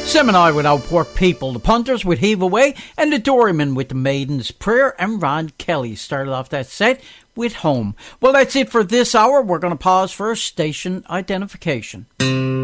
Seminole without poor people, the Punters with Heave Away, and the Dorymen with the Maiden's Prayer, and Ron Kelly started off that set with Home. Well, that's it for this hour. We're going to pause for station identification.